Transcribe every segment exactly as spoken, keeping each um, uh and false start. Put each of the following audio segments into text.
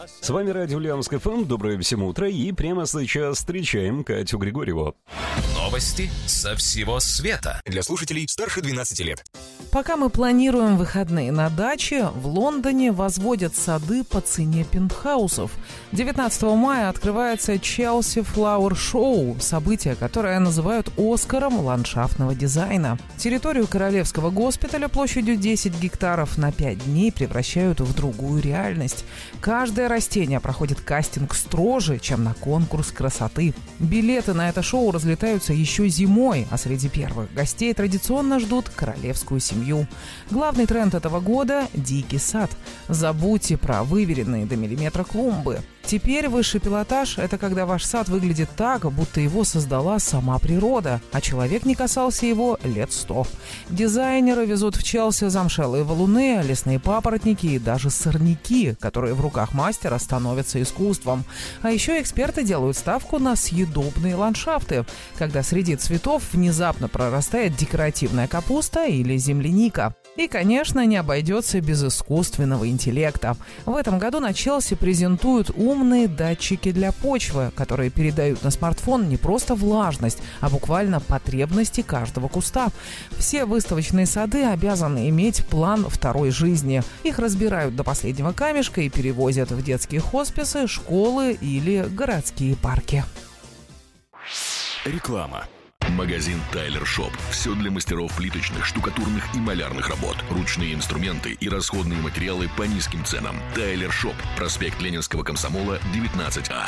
С вами радио Ульяновск эф эм. Доброе всем утро. И прямо сейчас встречаем Катю Григорьеву. Новости со всего света. Для слушателей старше двенадцати лет. Пока мы планируем выходные на даче, в Лондоне возводят сады по цене пентхаусов. девятнадцатого мая открывается Челси Флауэр Шоу, событие, которое называют Оскаром ландшафтного дизайна. Территорию Королевского госпиталя площадью десять гектаров на пять дней превращают в другую реальность. Каждое растение проходит кастинг строже, чем на конкурс красоты. Билеты на это шоу разлетаются еще зимой, а среди первых гостей традиционно ждут королевскую семью. Главный тренд этого года – дикий сад. Забудьте про выверенные до миллиметра клумбы. Теперь высший пилотаж – это когда ваш сад выглядит так, будто его создала сама природа, а человек не касался его лет сто. Дизайнеры везут в Челси замшелые валуны, лесные папоротники и даже сорняки, которые в руках мастера становятся искусством. А еще эксперты делают ставку на съедобные ландшафты, когда среди цветов внезапно прорастает декоративная капуста или земляника. И, конечно, не обойдется без искусственного интеллекта. В этом году на Челси презентуют умные датчики для почвы, которые передают на смартфон не просто влажность, а буквально потребности каждого куста. Все выставочные сады обязаны иметь план второй жизни. Их разбирают до последнего камешка и перевозят в детские хосписы, школы или городские парки. Реклама. Магазин Тайлер Шоп. Все для мастеров плиточных, штукатурных и малярных работ. Ручные инструменты и расходные материалы по низким ценам. Тайлер Шоп. Проспект Ленинского комсомола, девятнадцать А.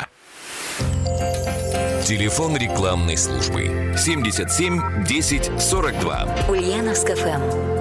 Телефон рекламной службы семьдесят семь десять сорок два. Ульяновск эф эм.